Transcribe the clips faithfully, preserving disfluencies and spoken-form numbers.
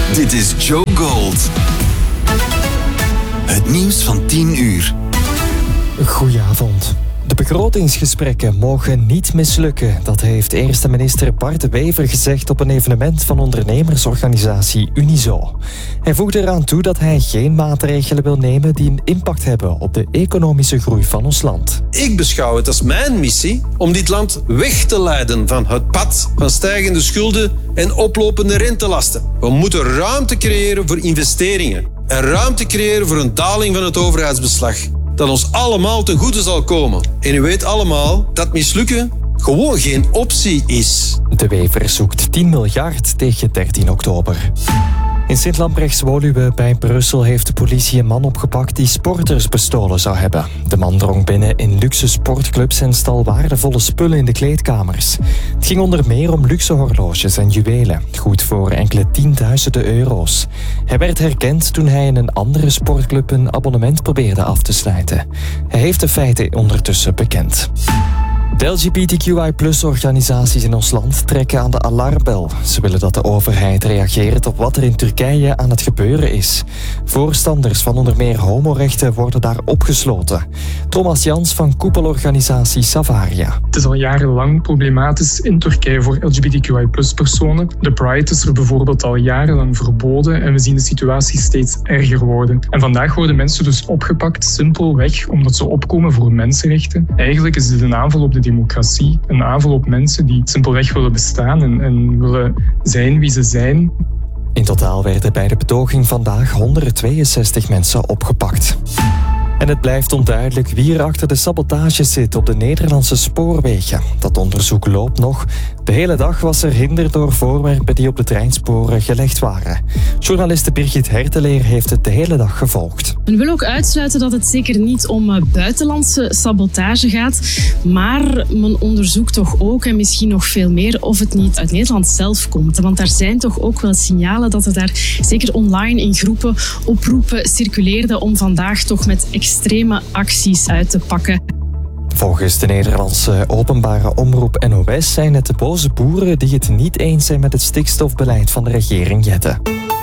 Dit is Joe Gold. Het nieuws van tien uur. Goedenavond. De begrotingsgesprekken mogen niet mislukken. Dat heeft eerste minister Bart De Wever gezegd op een evenement van ondernemersorganisatie Unizo. Hij voegde eraan toe dat hij geen maatregelen wil nemen die een impact hebben op de economische groei van ons land. Ik beschouw het als mijn missie om dit land weg te leiden van het pad van stijgende schulden en oplopende rentelasten. We moeten ruimte creëren voor investeringen en ruimte creëren voor een daling van het overheidsbeslag. Dat ons allemaal ten goede zal komen. En u weet allemaal dat mislukken gewoon geen optie is. De Wever zoekt tien miljard tegen dertien oktober. In Sint-Lambrechts-Woluwe bij Brussel heeft de politie een man opgepakt die sporters bestolen zou hebben. De man drong binnen in luxe sportclubs en stal waardevolle spullen in de kleedkamers. Het ging onder meer om luxe horloges en juwelen, goed voor enkele tienduizenden euro's. Hij werd herkend toen hij in een andere sportclub een abonnement probeerde af te sluiten. Hij heeft de feiten ondertussen bekend. De L G B T Q I plus organisaties in ons land trekken aan de alarmbel. Ze willen dat de overheid reageert op wat er in Turkije aan het gebeuren is. Voorstanders van onder meer homorechten worden daar opgesloten. Thomas Jans van koepelorganisatie Savaria. Het is al jarenlang problematisch in Turkije voor L G B T Q I plus personen. De Pride is er bijvoorbeeld al jarenlang verboden en we zien de situatie steeds erger worden. En vandaag worden mensen dus opgepakt, simpelweg omdat ze opkomen voor mensenrechten. Eigenlijk is dit een aanval op de democratie, een aanval op mensen die simpelweg willen bestaan en, en willen zijn wie ze zijn. In totaal werden bij de betoging vandaag honderdtweeënzestig mensen opgepakt. En het blijft onduidelijk wie er achter de sabotage zit op de Nederlandse spoorwegen. Dat onderzoek loopt nog. De hele dag was er hinder door voorwerpen die op de treinsporen gelegd waren. Journaliste Birgit Herteleer heeft het de hele dag gevolgd. Men wil ook uitsluiten dat het zeker niet om buitenlandse sabotage gaat, maar men onderzoekt toch ook, en misschien nog veel meer, of het niet uit Nederland zelf komt. Want daar zijn toch ook wel signalen dat er daar zeker online in groepen oproepen circuleerden om vandaag toch met extreme acties uit te pakken. Volgens de Nederlandse openbare omroep N O S zijn het de boze boeren die het niet eens zijn met het stikstofbeleid van de regering Jette.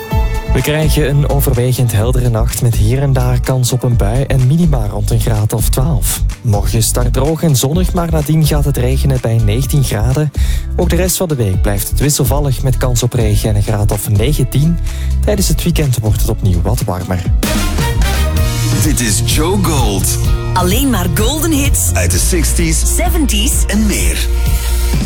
We krijgen een overwegend heldere nacht met hier en daar kans op een bui en minima rond een graad of twaalf. Morgen start droog en zonnig, maar nadien gaat het regenen bij negentien graden. Ook de rest van de week blijft het wisselvallig met kans op regen en een graad of negentien. Tijdens het weekend wordt het opnieuw wat warmer. Dit is Joe Gold. Alleen maar golden hits Uit de zestig's zeventig's en meer.